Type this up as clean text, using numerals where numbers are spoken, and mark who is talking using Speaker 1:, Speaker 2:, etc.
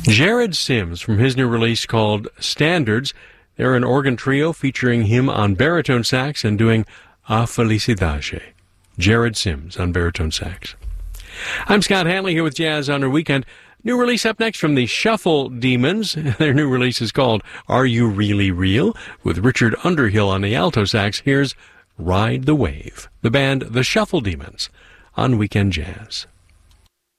Speaker 1: Jared Sims from his new release called Standards. They're an organ trio featuring him on baritone sax and doing A Felicidade. Jared Sims on baritone sax. I'm Scott Hanley here with Jazz on our Weekend. New release up next from the Shuffle Demons. Their new release is called Are You Really Real? With Richard Underhill on the alto sax. Here's Ride the Wave. The band The Shuffle Demons on Weekend Jazz.